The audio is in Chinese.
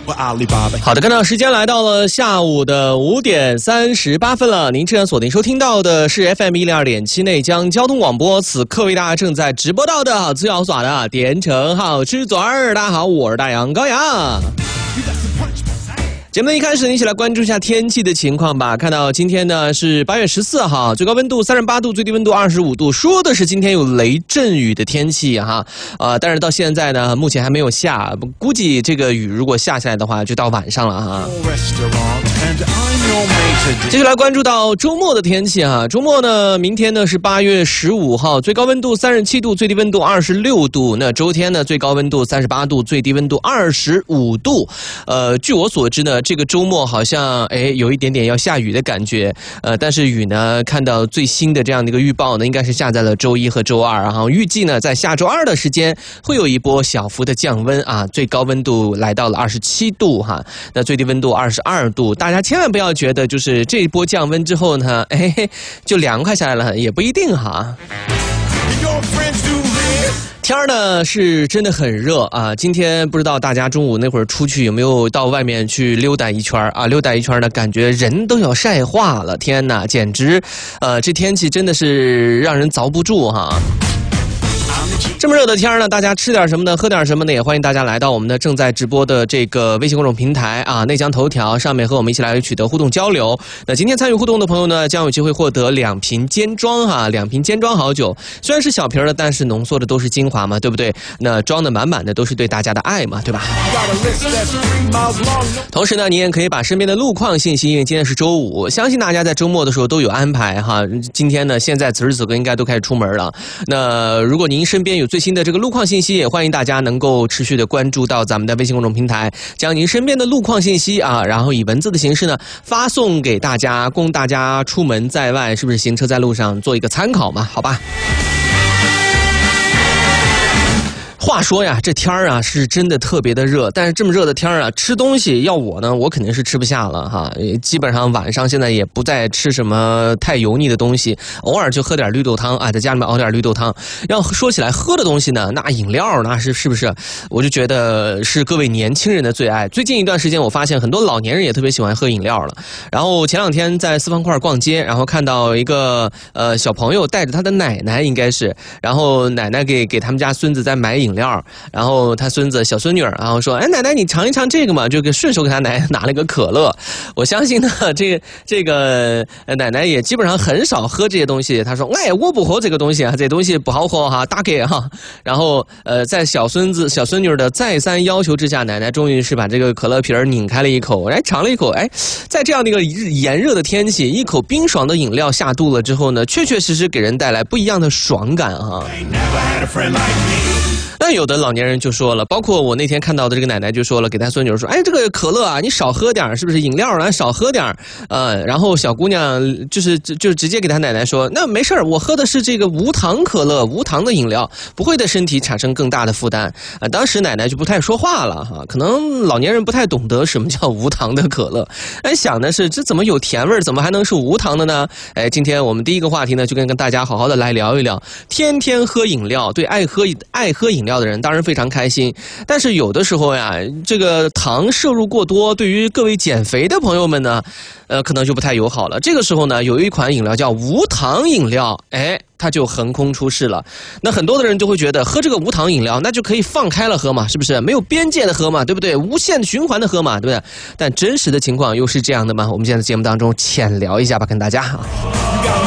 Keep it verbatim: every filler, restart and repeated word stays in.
好的，看到时间来到了下午的五点三十八分了。您正在锁定收听到的是 F M 一零二点七内江交通广播，此刻为大家正在直播到的最好耍的点城好吃嘴儿。大家好，我是大杨高阳。节目的一开始，一起来关注一下天气的情况吧。看到今天呢是八月十四号，最高温度三十八度，最低温度二十五度，说的是今天有雷阵雨的天气哈。呃，但是到现在呢，目前还没有下，估计这个雨如果下下来的话，就到晚上了哈。接下来关注到周末的天气哈，周末呢，明天呢是八月十五号，最高温度三十七度，最低温度二十六度。那周天呢，最高温度三十八度，最低温度二十五度。呃，据我所知呢，这个周末好像哎有一点点要下雨的感觉，呃，但是雨呢，看到最新的这样的一个预报呢，应该是下在了周一和周二哈。预计呢，在下周二的时间会有一波小幅的降温啊，最高温度来到了二十七度哈，那最低温度二十二度。大家千万不要觉得就是这一波降温之后呢，哎，就凉快下来了，也不一定哈。天儿呢是真的很热啊！今天不知道大家中午那会儿出去有没有到外面去溜达一圈啊？溜达一圈呢，感觉人都要晒化了，天哪，简直，呃，这天气真的是让人遭不住哈。这么热的天呢，大家吃点什么呢？喝点什么呢？也欢迎大家来到我们的正在直播的这个微信公众平台啊，内江头条上面和我们一起来取得互动交流。那今天参与互动的朋友呢，将有机会获得两瓶尖装哈，两瓶尖装好酒，虽然是小瓶的，但是浓缩的都是精华嘛，对不对？那装的满满的都是对大家的爱嘛，对吧？同时呢，你也可以把身边的路况信息，因为今天是周五，相信大家在周末的时候都有安排哈。今天呢，现在此时此刻应该都开始出门了。那如果您身边有最新的这个路况信息，也欢迎大家能够持续的关注到咱们的微信公众平台，将您身边的路况信息啊，然后以文字的形式呢发送给大家，供大家出门在外是不是行车在路上做一个参考嘛，好吧？话说呀，这天儿啊是真的特别的热，但是这么热的天儿啊，吃东西要我呢，我肯定是吃不下了哈。基本上晚上现在也不再吃什么太油腻的东西，偶尔就喝点绿豆汤啊，在家里面熬点绿豆汤。要说起来喝的东西呢，那饮料那是是不是？我就觉得是各位年轻人的最爱。最近一段时间，我发现很多老年人也特别喜欢喝饮料了。然后前两天在四方块逛街，然后看到一个呃小朋友带着他的奶奶，应该是，然后奶奶给给他们家孙子在买饮料。料，然后他孙子小孙女儿，然后说：“哎，奶奶，你尝一尝这个嘛。”就给顺手给他奶奶拿了个可乐。我相信呢，这个这个奶奶也基本上很少喝这些东西。他说：“哎，我不喝这个东西啊，这东西不好喝哈，大概哈。”然后呃，在小孙子小孙女儿的再三要求之下，奶奶终于是把这个可乐瓶儿拧开了一口，哎，尝了一口，哎，在这样的一个炎热的天气，一口冰爽的饮料下肚了之后呢，确确实实给人带来不一样的爽感哈。但有的老年人就说了，包括我那天看到的这个奶奶就说了，给她孙女说：“哎，这个可乐啊，你少喝点，是不是？饮料啊，少喝点。”呃，然后小姑娘就是就直接给她奶奶说：“那没事，我喝的是这个无糖可乐，无糖的饮料，不会对身体产生更大的负担。”啊，当时奶奶就不太说话了哈，可能老年人不太懂得什么叫无糖的可乐。哎，想的是这怎么有甜味，怎么还能是无糖的呢？哎，今天我们第一个话题呢，就跟跟大家好好的来聊一聊，天天喝饮料，对爱喝爱喝饮料的人当然非常开心，但是有的时候呀，这个糖摄入过多，对于各位减肥的朋友们呢，呃，可能就不太友好了。这个时候呢，有一款饮料叫无糖饮料，哎，它就横空出世了。那很多的人就会觉得，喝这个无糖饮料，那就可以放开了喝嘛，是不是？没有边界的喝嘛，对不对？无限循环的喝嘛，对不对？但真实的情况又是这样的吗？我们现在节目当中浅聊一下吧，跟大家。